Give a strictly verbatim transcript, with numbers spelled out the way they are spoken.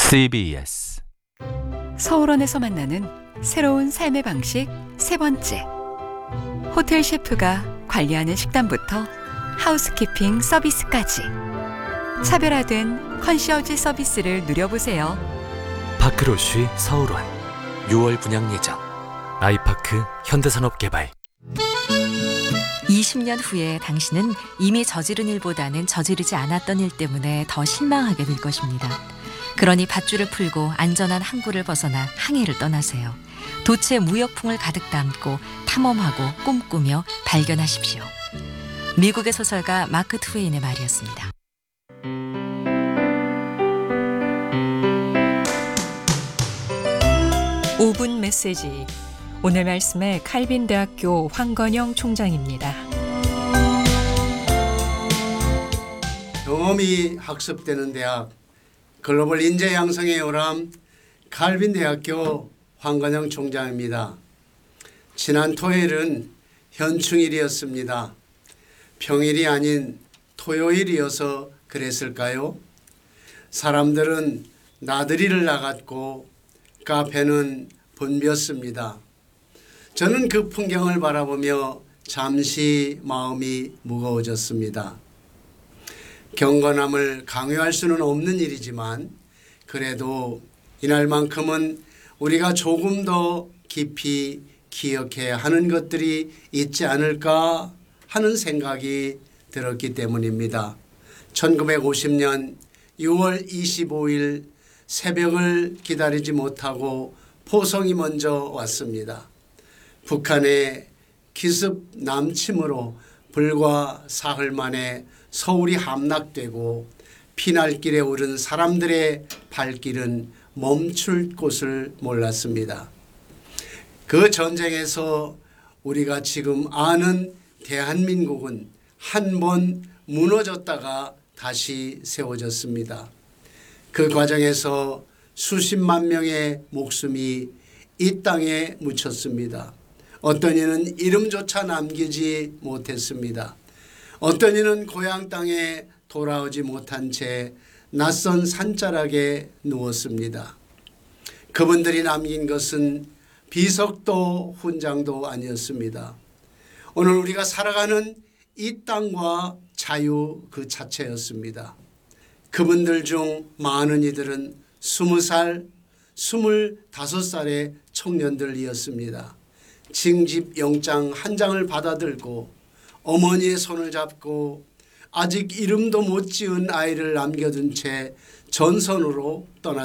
씨비에스 서울원에서 만나는 새로운 삶의 방식 세 번째. 호텔 셰프가 관리하는 식단부터 하우스키핑 서비스까지 차별화된 컨시어지 서비스를 누려보세요. 파크로쉬 서울원 유월 분양 예정. 아이파크 현대산업개발. 이십 년 후에 당신은 이미 저지른 일보다는 저지르지 않았던 일 때문에 더 실망하게 될 것입니다. 그러니 밧줄을 풀고 안전한 항구를 벗어나 항해를 떠나세요. 도체 무역풍을 가득 담고 탐험하고 꿈꾸며 발견하십시오. 미국의 소설가 마크 트웨인의 말이었습니다. 오 분 메시지. 오늘 말씀의 칼빈 대학교 황건영 총장입니다. 경험이 학습되는 대학, 글로벌 인재 양성의 요람 칼빈 대학교 황건영 총장입니다. 지난 토요일은 현충일이었습니다. 평일이 아닌 토요일이어서 그랬을까요? 사람들은 나들이를 나갔고 카페는 붐볐습니다. 저는 그 풍경을 바라보며 잠시 마음이 무거워졌습니다. 경건함을 강요할 수는 없는 일이지만 그래도 이날만큼은 우리가 조금 더 깊이 기억해야 하는 것들이 있지 않을까 하는 생각이 들었기 때문입니다. 천구백오십 년 유월 이십오일 새벽을 기다리지 못하고 포성이 먼저 왔습니다. 북한의 기습 남침으로 불과 사흘 만에 서울이 함락되고 피날길에 오른 사람들의 발길은 멈출 곳을 몰랐습니다. 그 전쟁에서 우리가 지금 아는 대한민국은 한 번 무너졌다가 다시 세워졌습니다. 그 과정에서 수십만 명의 목숨이 이 땅에 묻혔습니다. 어떤 이는 이름조차 남기지 못했습니다. 어떤 이는 고향 땅에 돌아오지 못한 채 낯선 산자락에 누웠습니다. 그분들이 남긴 것은 비석도 훈장도 아니었습니다. 오늘 우리가 살아가는 이 땅과 자유 그 자체였습니다. 그분들 중 많은 이들은 스무 살, 스물다섯 살의 청년들이었습니다. 징집 영장 한 장을 받아들고 어머니의 손을 잡고 아직 이름도 못 지은 아이를 남겨둔 채 전선으로 떠났습니다.